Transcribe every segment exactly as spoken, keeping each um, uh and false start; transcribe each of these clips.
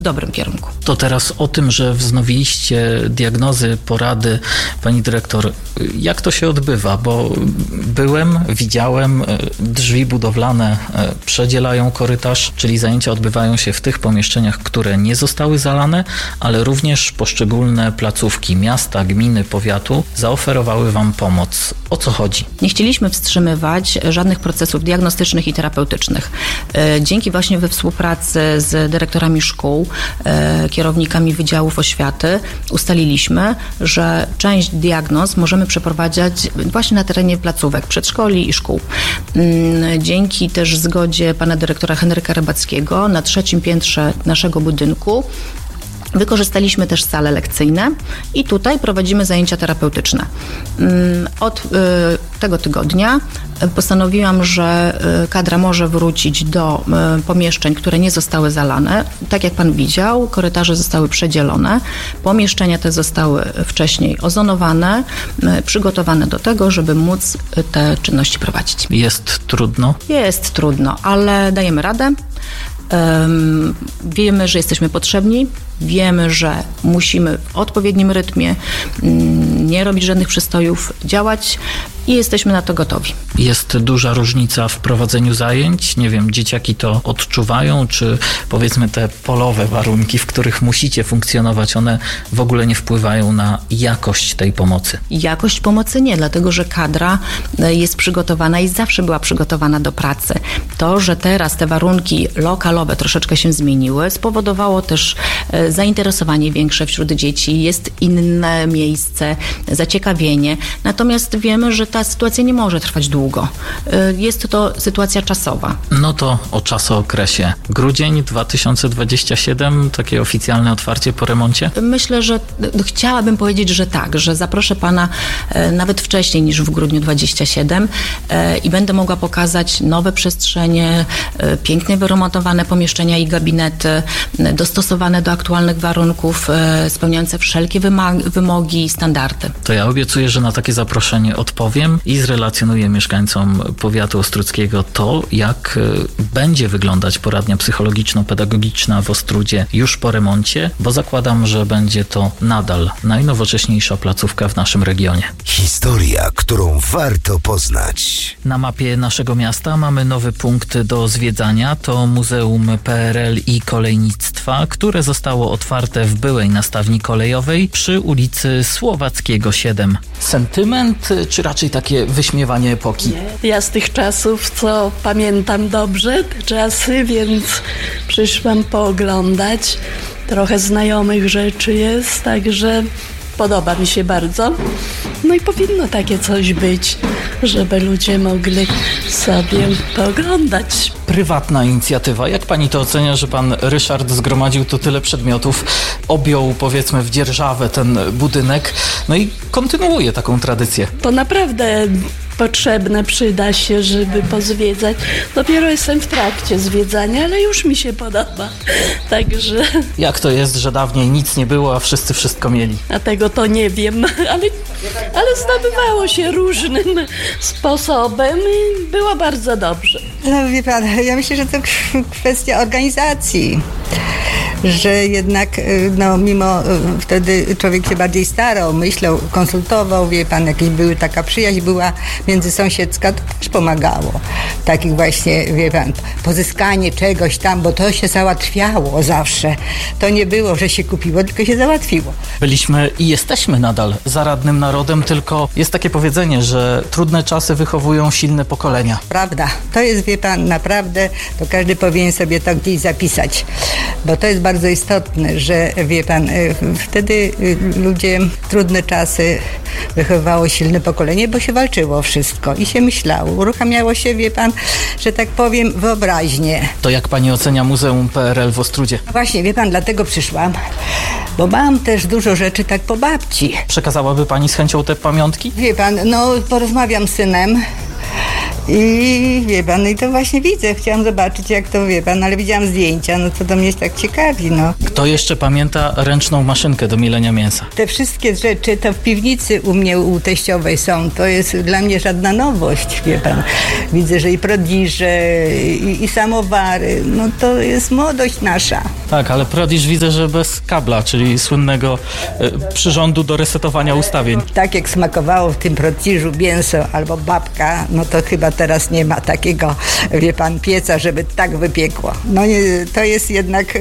w dobrym kierunku. To teraz o tym, że wznowiliście diagnozy, porady, pani dyrektor, jak to się odbywa? Bo byłem, widziałem, drzwi budowlane przedzielają korytarz, czyli zajęcia odbywają się w tych pomieszczeniach, które nie zostały zalane, ale również poszczególne placówki miasta, gminy, powiatu zaoferowały wam pomoc. O co chodzi? Nie chcieliśmy wstrzymywać żadnych procesów diagnostycznych i terapeutycznych. Dzięki właśnie we współpracy z dyrektorami szkół, kierownikami wydziałów oświaty ustaliliśmy, że część diagnoz możemy przeprowadzać właśnie na terenie placówek, przedszkoli i szkół. Dzięki też zgodzie pana dyrektora Henryka Rybackiego na trzecim piętrze naszego budynku wykorzystaliśmy też sale lekcyjne i tutaj prowadzimy zajęcia terapeutyczne. Od tego tygodnia postanowiłam, że kadra może wrócić do pomieszczeń, które nie zostały zalane. Tak jak pan widział, korytarze zostały przedzielone, pomieszczenia te zostały wcześniej ozonowane, przygotowane do tego, żeby móc te czynności prowadzić. Jest trudno? Jest trudno, ale dajemy radę. Um, wiemy, że jesteśmy potrzebni, wiemy, że musimy w odpowiednim rytmie um, nie robić żadnych przystojów, działać i jesteśmy na to gotowi. Jest duża różnica w prowadzeniu zajęć? Nie wiem, dzieciaki to odczuwają, czy powiedzmy te polowe warunki, w których musicie funkcjonować, one w ogóle nie wpływają na jakość tej pomocy? Jakość pomocy nie, dlatego że kadra jest przygotowana i zawsze była przygotowana do pracy. To, że teraz te warunki lokalowe troszeczkę się zmieniły, spowodowało też zainteresowanie większe wśród dzieci, jest inne miejsce, zaciekawienie. Natomiast wiemy, że ta sytuacja nie może trwać długo. Jest to sytuacja czasowa. No to o czasookresie. Grudzień dwa tysiące dwudziesty siódmy, takie oficjalne otwarcie po remoncie? Myślę, że chciałabym powiedzieć, że tak, że zaproszę pana nawet wcześniej niż w grudniu dwudziestym siódmym i będę mogła pokazać nowe przestrzenie, pięknie wyremontowane pomieszczenia i gabinety, dostosowane do aktualnych warunków, spełniające wszelkie wymogi i standardy. To ja obiecuję, że na takie zaproszenie odpowiem i zrelacjonuję mieszkańcom powiatu ostródzkiego to, jak będzie wyglądać poradnia psychologiczno-pedagogiczna w Ostródzie już po remoncie, bo zakładam, że będzie to nadal najnowocześniejsza placówka w naszym regionie. Historia, którą warto poznać. Na mapie naszego miasta mamy nowy punkt do zwiedzania. To Muzeum P R L i Kolejnictwa, które zostało otwarte w byłej nastawni kolejowej przy ulicy Słowackiego siedem. Sentyment, czy raczej takie wyśmiewanie epoki? Ja z tych czasów, co pamiętam dobrze, te czasy, więc przyszłam pooglądać. Trochę znajomych rzeczy jest, także podoba mi się bardzo. No i powinno takie coś być, żeby ludzie mogli sobie pooglądać. Prywatna inicjatywa. Jak pani to ocenia, że pan Ryszard zgromadził tu tyle przedmiotów, objął powiedzmy w dzierżawę ten budynek, no i kontynuuje taką tradycję? To naprawdę potrzebne, przyda się, żeby pozwiedzać. Dopiero jestem w trakcie zwiedzania, ale już mi się podoba. Także... Jak to jest, że dawniej nic nie było, a wszyscy wszystko mieli? A tego to nie wiem, ale, ale zdobywało się różnym sposobem i było bardzo dobrze. No wie pan, ja myślę, że to kwestia organizacji. Że jednak, no mimo wtedy człowiek się bardziej starał, myślał, konsultował, wie pan, jakieś były, taka przyjaźń była międzysąsiedzka, to też pomagało. Takich właśnie, wie pan, pozyskanie czegoś tam, bo to się załatwiało zawsze. To nie było, że się kupiło, tylko się załatwiło. Byliśmy i jesteśmy nadal zaradnym narodem, tylko jest takie powiedzenie, że trudne czasy wychowują silne pokolenia. Prawda. To jest, wie pan, naprawdę, to każdy powinien sobie to gdzieś zapisać, bo to jest bardzo istotne, że wie pan, wtedy ludzie, trudne czasy wychowywało silne pokolenie, bo się walczyło o wszystko i się myślało. Uruchamiało się, wie pan, że tak powiem, wyobraźnię. To jak pani ocenia Muzeum P R L w Ostródzie? Właśnie, wie pan, dlatego przyszłam, bo mam też dużo rzeczy tak po babci. Przekazałaby pani z chęcią te pamiątki? Wie pan, no porozmawiam z synem I wie pan, i to właśnie widzę, chciałam zobaczyć jak to, wie pan, ale widziałam zdjęcia, no to do mnie jest tak ciekawi, no. Kto jeszcze pamięta ręczną maszynkę do mielenia mięsa? Te wszystkie rzeczy to w piwnicy u mnie, u teściowej są, to jest dla mnie żadna nowość, wie pan. Widzę, że i prodiże, i, i samowary, no to jest młodość nasza. Tak, ale prodiż widzę, że bez kabla, czyli słynnego y, przyrządu do resetowania ustawień. Tak jak smakowało w tym prodiżu mięso albo babka, no to chyba teraz nie ma takiego, wie pan, pieca, żeby tak wypiekło. No nie, to jest jednak,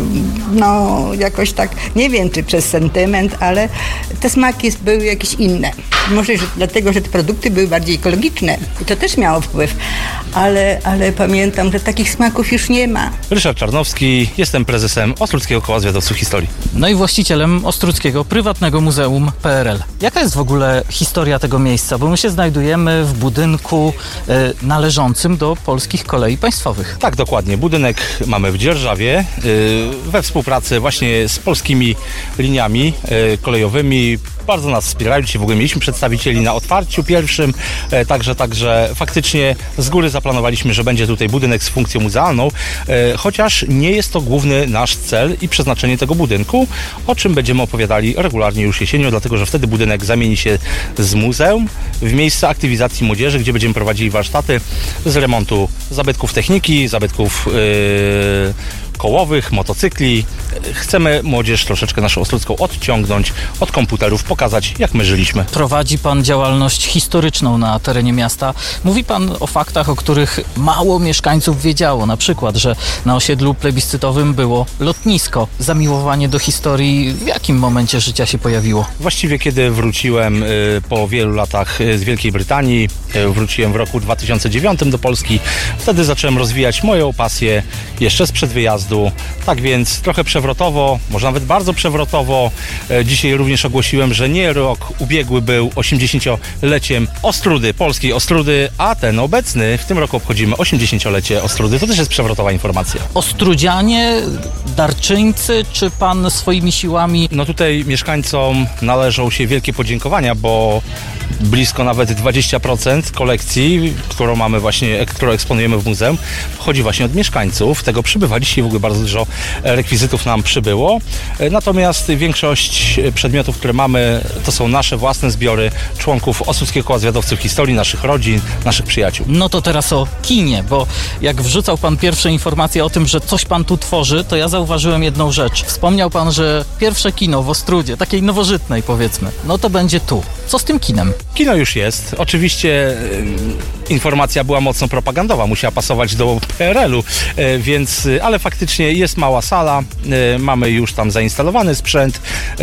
no jakoś tak, nie wiem czy przez sentyment, ale te smaki były jakieś inne. Może że dlatego, że te produkty były bardziej ekologiczne i to też miało wpływ, ale, ale pamiętam, że takich smaków już nie ma. Ryszard Czarnowski, jestem prezesem Ostruckiego Koła Zwiadowców Historii. No i właścicielem Ostruckiego Prywatnego Muzeum P R L. Jaka jest w ogóle historia tego miejsca? Bo my się znajdujemy w budynku y, należącym do Polskich Kolei Państwowych. Tak, dokładnie. Budynek mamy w Dzierżawie y, we współpracy właśnie z polskimi liniami y, kolejowymi. Bardzo nas wspierają. Dzisiaj w ogóle mieliśmy przedstawicieli na otwarciu pierwszym, e, także, także faktycznie z góry zaplanowaliśmy, że będzie tutaj budynek z funkcją muzealną, e, chociaż nie jest to główny nasz cel i przeznaczenie tego budynku, o czym będziemy opowiadali regularnie już jesienią, dlatego że wtedy budynek zamieni się z muzeum w miejsce aktywizacji młodzieży, gdzie będziemy prowadzili warsztaty z remontu zabytków techniki, zabytków yy, kołowych, motocykli. Chcemy młodzież troszeczkę naszą ostrucką odciągnąć od komputerów, pokazać jak my żyliśmy. Prowadzi pan działalność historyczną na terenie miasta. Mówi pan o faktach, o których mało mieszkańców wiedziało. Na przykład, że na osiedlu plebiscytowym było lotnisko. Zamiłowanie do historii w jakim momencie życia się pojawiło? Właściwie kiedy wróciłem y, po wielu latach z Wielkiej Brytanii, y, wróciłem w roku dwa tysiące dziewiątym do Polski. Wtedy zacząłem rozwijać moją pasję jeszcze sprzed wyjazdu. Tak więc trochę przewrotowo, może nawet bardzo przewrotowo. Dzisiaj również ogłosiłem, że nie rok ubiegły był osiemdziesięcioleciem Ostrudy, polskiej Ostrudy, a ten obecny w tym roku obchodzimy osiemdziesięciolecie Ostrudy. To też jest przewrotowa informacja. Ostrudzianie, darczyńcy, czy pan swoimi siłami? No tutaj mieszkańcom należą się wielkie podziękowania, bo blisko nawet dwadzieścia procent kolekcji, którą mamy właśnie, którą eksponujemy w muzeum, pochodzi właśnie od mieszkańców. Tego przybywa dzisiaj, w ogóle bardzo dużo rekwizytów nam przybyło. Natomiast większość przedmiotów, które mamy, to są nasze własne zbiory członków Ostruckiego Koła Zwiadowców Historii, naszych rodzin, naszych przyjaciół. No to teraz o kinie, bo jak wrzucał pan pierwsze informacje o tym, że coś pan tu tworzy, to ja zauważyłem jedną rzecz. Wspomniał pan, że pierwsze kino w Ostrudzie, takiej nowożytnej powiedzmy, no to będzie tu. Co z tym kinem? Kino już jest. Oczywiście y, informacja była mocno propagandowa, musiała pasować do P R L-u, y, więc, y, ale faktycznie jest mała sala, y, mamy już tam zainstalowany sprzęt.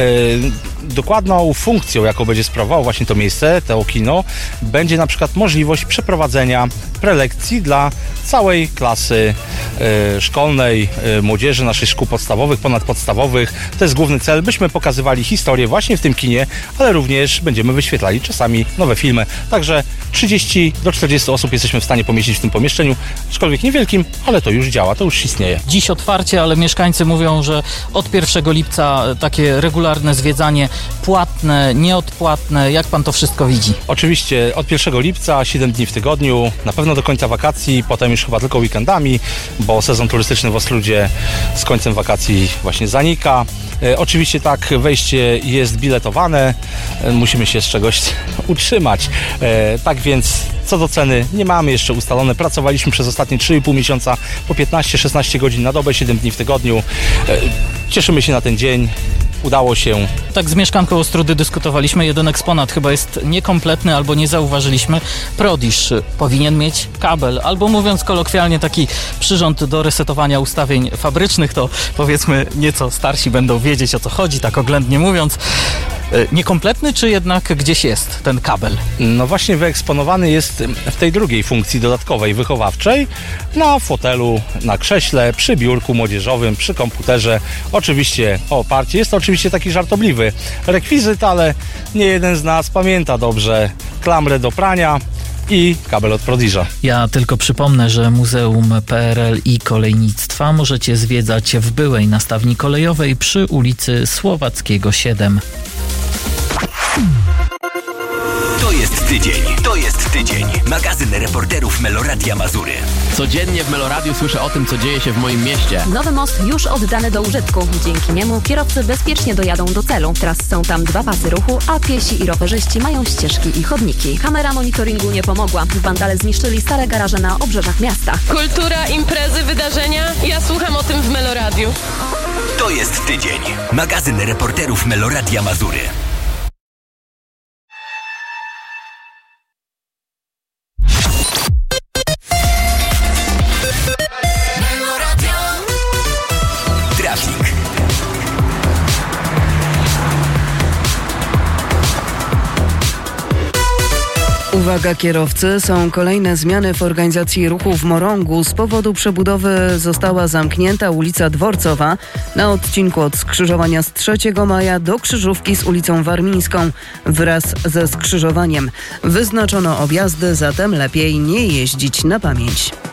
Y, dokładną funkcją, jaką będzie sprawowało właśnie to miejsce, to kino, będzie na przykład możliwość przeprowadzenia prelekcji dla całej klasy y, szkolnej, y, młodzieży naszych szkół podstawowych, ponadpodstawowych. To jest główny cel, byśmy pokazywali historię właśnie w tym kinie, ale również będziemy wyświetlali czasami nowe filmy. Także trzydzieści do czterdziestu osób jesteśmy w stanie pomieścić w tym pomieszczeniu, aczkolwiek niewielkim, ale to już działa, to już istnieje. Dziś otwarcie, ale mieszkańcy mówią, że od pierwszego lipca takie regularne zwiedzanie, płatne, nieodpłatne. Jak pan to wszystko widzi? Oczywiście od pierwszego lipca, siedem dni w tygodniu, na pewno do końca wakacji, potem już chyba tylko weekendami, bo sezon turystyczny w Ostrudzie z końcem wakacji właśnie zanika. E, oczywiście tak, wejście jest biletowane, e, musimy się z czegoś utrzymać. E, tak więc co do ceny nie mamy jeszcze ustalone. Pracowaliśmy przez ostatnie trzy i pół miesiąca po piętnaście szesnaście godzin na dobę, siedem dni w tygodniu. E, cieszymy się na ten dzień. Udało się. Tak z mieszkanką Ostrudy dyskutowaliśmy. Jeden eksponat chyba jest niekompletny albo nie zauważyliśmy. Prodiż powinien mieć kabel, albo mówiąc kolokwialnie taki przyrząd do resetowania ustawień fabrycznych. To powiedzmy nieco starsi będą wiedzieć o co chodzi, tak oględnie mówiąc. Niekompletny, czy jednak gdzieś jest ten kabel? No właśnie wyeksponowany jest w tej drugiej funkcji dodatkowej, wychowawczej, na fotelu, na krześle, przy biurku młodzieżowym, przy komputerze. Oczywiście o oparcie. Jest to oczywiście taki żartobliwy rekwizyt, ale nie jeden z nas pamięta dobrze klamrę do prania i kabel od Prodiża. Ja tylko przypomnę, że Muzeum P R L i Kolejnictwa możecie zwiedzać w byłej nastawni kolejowej przy ulicy Słowackiego siedem. To jest tydzień. To jest tydzień. Magazyn reporterów Meloradia Mazury. Codziennie w Meloradiu słyszę o tym, co dzieje się w moim mieście. Nowy most już oddany do użytku. Dzięki niemu kierowcy bezpiecznie dojadą do celu. Teraz są tam dwa pasy ruchu, a piesi i rowerzyści mają ścieżki i chodniki. Kamera monitoringu nie pomogła. Wandale zniszczyli stare garaże na obrzeżach miasta. Kultura, imprezy, wydarzenia. Ja słucham o tym w Meloradiu. To jest tydzień. Magazyn reporterów Meloradia Mazury. Trafik. Uwaga kierowcy, są kolejne zmiany w organizacji ruchu w Morągu. Z powodu przebudowy została zamknięta ulica Dworcowa na odcinku od skrzyżowania z trzeciego maja do krzyżówki z ulicą Warmińską wraz ze skrzyżowaniem. Wyznaczono objazdy, zatem lepiej nie jeździć na pamięć.